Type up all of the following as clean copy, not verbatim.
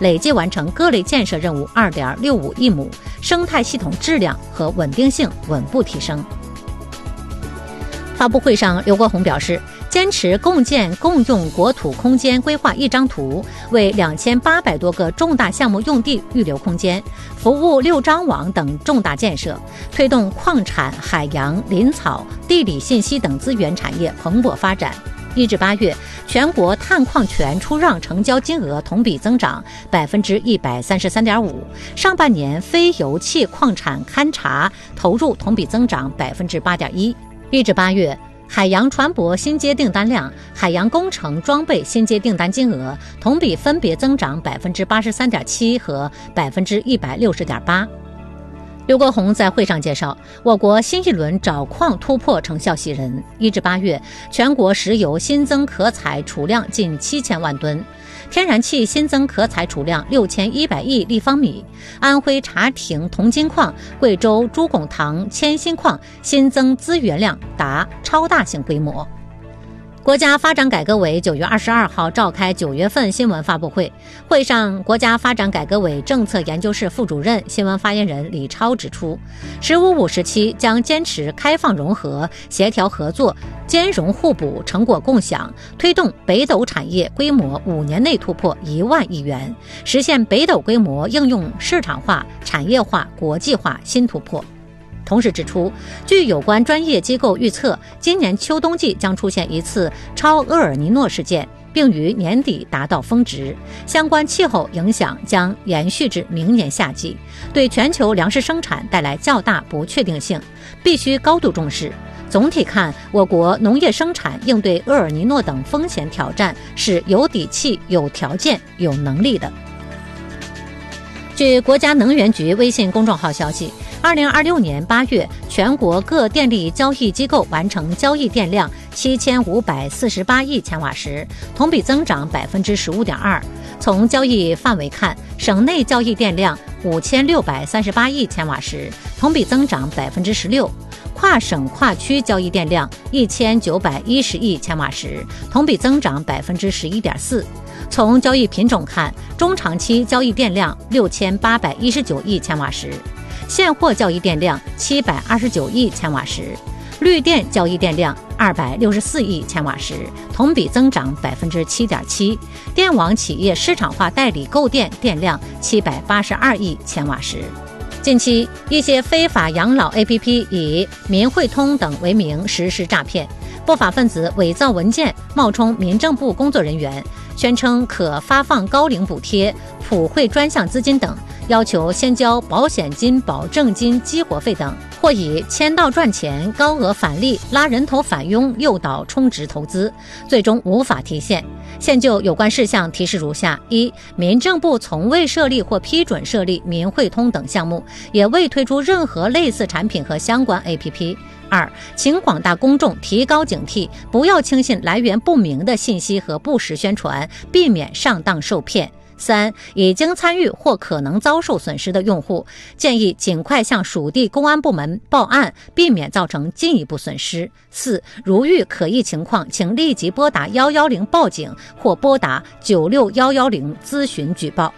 累计完成各类建设任务 2.65 亿亩，生态系统质量和稳定性稳步提升。发布会上，刘国鸿表示，坚持共建共用国土空间规划一张图，为2800多个重大项目用地预留空间，服务6张网等重大建设，推动矿产、海洋、林草、地理信息等资源产业蓬勃发展。1至8月，全国碳矿权出让成交金额同比增长 133.5%， 上半年非油气矿产勘查投入同比增长 8.1%。1至8月，海洋船舶新接订单量、海洋工程装备新接订单金额同比分别增长 83.7% 和 160.8%。刘国鸿在会上介绍，我国新一轮找矿突破成效喜人。1至8月，全国石油新增可采储量近7000万吨，天然气新增可采储量6100亿立方米，安徽茶亭铜金矿、贵州朱拱塘铅锌矿新增资源量达超大型规模。国家发展改革委9月22号召开9月份新闻发布会，会上，国家发展改革委政策研究室副主任、新闻发言人李超指出，“15+5”时期将坚持开放融合、协调合作、兼容互补、成果共享，推动北斗产业规模5年内突破1万亿元，实现北斗规模应用市场化、产业化、国际化新突破。同时指出，据有关专业机构预测，今年秋冬季将出现一次超厄尔尼诺事件，并于年底达到峰值，相关气候影响将延续至明年夏季，对全球粮食生产带来较大不确定性，必须高度重视。总体看，我国农业生产应对厄尔尼诺等风险挑战是有底气、有条件、有能力的。据国家能源局微信公众号消息，2026年8月，全国各电力交易机构完成交易电量7548亿千瓦时，同比增长 15.2%。从交易范围看，省内交易电量5638亿千瓦时，同比增长 16%。跨省跨区交易电量1910亿千瓦时，同比增长 11.4%。从交易品种看，中长期交易电量6819亿千瓦时，现货交易电量729亿千瓦时，绿电交易电量264亿千瓦时，同比增长 7.7%。电网企业市场化代理购电电量782亿千瓦时。近期，一些非法养老 APP 以民汇通等为名实施诈骗，不法分子伪造文件，冒充民政部工作人员，宣称可发放高龄补贴、普惠专项资金等，要求先交保险金、保证金、激活费等，或以签到赚钱、高额返利、拉人头返佣诱导充值投资，最终无法提现。现就有关事项提示如下：一、民政部从未设立或批准设立民汇通等项目，也未推出任何类似产品和相关 APP。2、请广大公众提高警惕，不要轻信来源不明的信息和不实宣传，避免上当受骗。3、已经参与或可能遭受损失的用户，建议尽快向属地公安部门报案，避免造成进一步损失。4、如遇可疑情况，请立即拨打110报警或拨打96110咨询举报。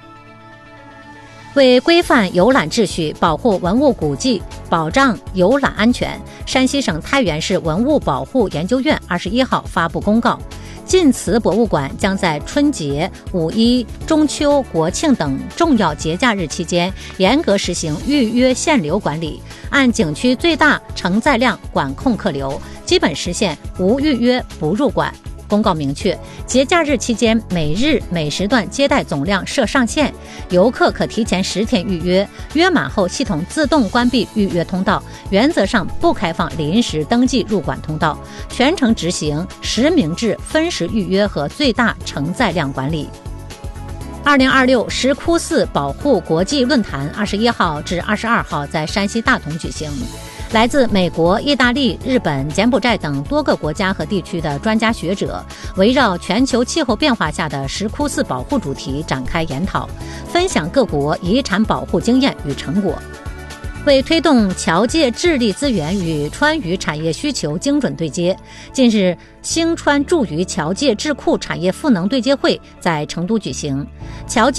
为规范游览秩序，保护文物古迹，保障游览安全，山西省太原市文物保护研究院21号发布公告，晋祠博物馆将在春节、五一、中秋、国庆等重要节假日期间，严格实行预约限流管理，按景区最大承载量管控客流，基本实现无预约不入馆。公告明确，节假日期间每日每时段接待总量设上限，游客可提前10天预约，约满后系统自动关闭预约通道，原则上不开放临时登记入馆通道，全程执行实名制分时预约和最大承载量管理。2026石窟寺保护国际论坛21号至22号在山西大同举行，来自美国、意大利、日本、柬埔寨等多个国家和地区的专家学者，围绕全球气候变化下的石窟寺保护主题展开研讨，分享各国遗产保护经验与成果。为推动侨界智力资源与川渝产业需求精准对接，近日星川驻渝侨界智库产业赋能对接会在成都举行。侨界